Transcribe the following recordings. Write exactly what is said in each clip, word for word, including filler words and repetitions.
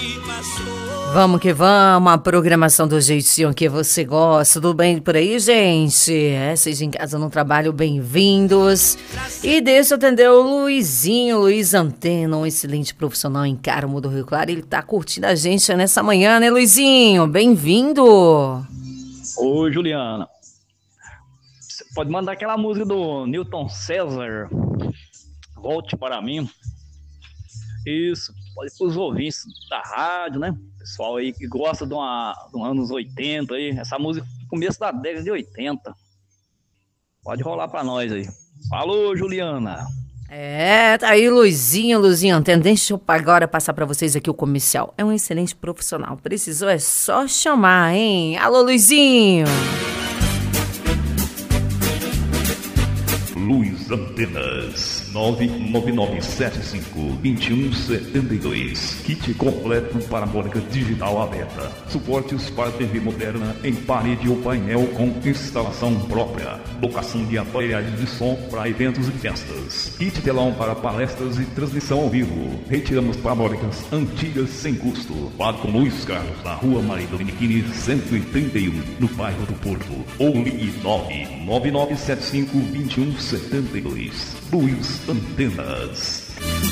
Vamos que vamos, a programação do jeitinho que você gosta. Tudo bem por aí, gente? É, seja em casa no trabalho, bem-vindos. E deixa eu atender o Luizinho, Luiz Antena, um excelente profissional em Carmo do Rio Claro. Ele tá curtindo a gente nessa manhã, né, Luizinho? Bem-vindo! Oi, Juliana. Você pode mandar aquela música do Newton César, Volte para mim. Isso, pode ir para os ouvintes da rádio, né? Pessoal aí que gosta de uma, de um anos oitenta aí, essa música começo da década de oitenta. Pode rolar para nós aí. Falou, Juliana. É, tá aí, Luizinho, Luizinho Antena. Deixa eu agora passar para vocês aqui o comercial. É um excelente profissional. Precisou, é só chamar, hein? Alô, Luizinho. Luiz Antenas, nove nove nove sete cinco, dois um sete dois. Kit completo parabólica digital aberta. Suportes para T V moderna em parede ou painel com instalação própria. Locação de aparelhagens de som para eventos e festas. Kit telão para palestras e transmissão ao vivo. Retiramos parabólicas antigas sem custo. Fale com Luiz Carlos na rua Maria Dominiquini cento e trinta e um, no bairro do Porto. Ou ligue nove nove nove sete cinco, dois um setenta e dois. Luiz Antenas.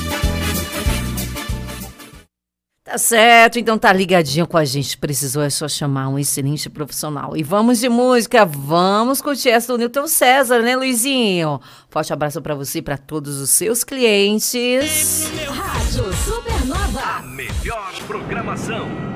Tá certo, então tá ligadinho com a gente. Precisou, é só chamar um excelente profissional. E vamos de música, vamos curtir essa do Newton César, né, Luizinho? Forte abraço pra você e pra todos os seus clientes. Rádio Supernova. A melhor programação.